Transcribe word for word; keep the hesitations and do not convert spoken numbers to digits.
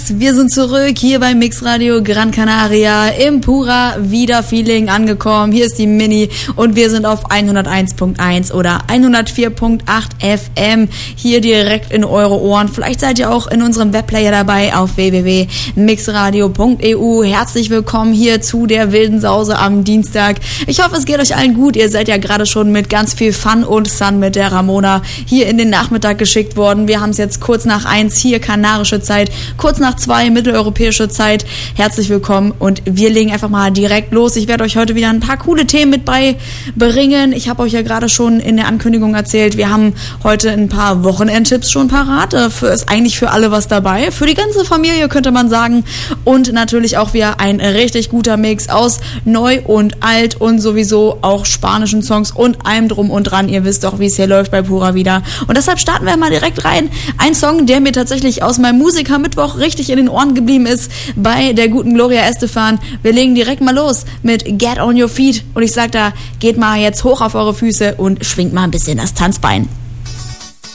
Wir sind zurück hier beim Mixradio Gran Canaria im Pura Vida Feeling angekommen. Hier ist die Mini und wir sind auf hunderteins Komma eins oder hundertvier Komma acht F M hier direkt in eure Ohren. Vielleicht seid ihr auch in unserem Webplayer dabei auf w w w punkt mixradio punkt e u. Herzlich willkommen hier zu der wilden Sause am Dienstag. Ich hoffe, es geht euch allen gut. Ihr seid ja gerade schon mit ganz viel Fun und Sun mit der Ramona hier in den Nachmittag geschickt worden. Wir haben es jetzt kurz nach eins hier kanarische Zeit, kurz nach zwei mitteleuropäische Zeit. Herzlich willkommen und wir legen einfach mal direkt los. Ich werde euch heute wieder ein paar coole Themen mit beibringen. Ich habe euch ja gerade schon in der Ankündigung erzählt, wir haben heute ein paar Wochenendtipps schon parat. Dafür ist eigentlich für alle was dabei. Für die ganze Familie könnte man sagen. Und natürlich auch wieder ein richtig guter Mix aus neu und alt und sowieso auch spanischen Songs und allem drum und dran. Ihr wisst doch, wie es hier läuft bei Pura Vida. Und deshalb starten wir mal direkt rein. Ein Song, der mir tatsächlich aus meinem Musiker-Mittwoch richtig in den Ohren geblieben ist, bei der guten Gloria Estefan. Wir legen direkt mal los mit Get on Your Feet. Und ich sag da, geht mal jetzt hoch auf eure Füße und schwingt mal ein bisschen das Tanzbein.